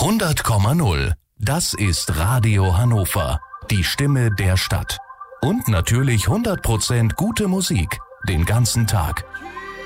100,0. Das ist Radio Hannover. Die Stimme der Stadt. Und natürlich 100% gute Musik. Den ganzen Tag.